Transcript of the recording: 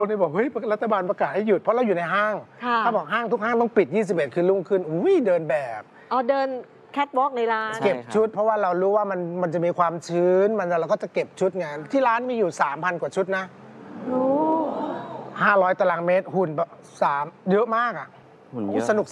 นี่บอกเฮ้ยรัฐบาลประกาศให้หยุดเพราะเราอยู่ในห้างถ้าบอกห้างทุกห้างต้องปิด21คือรุ่งขึ้นอุ้ยเดินแบบเดินแคทวอล์กในร้านเก็บชุดเพราะว่าเรารู้ว่ามันจะมีความชื้นเราก็จะเก็บชุดไงที่ร้านมีอยู่ 3,000 กว่าชุดนะ500 ตารางเมตรหุ่น3เยอะมากอ่ะสนุก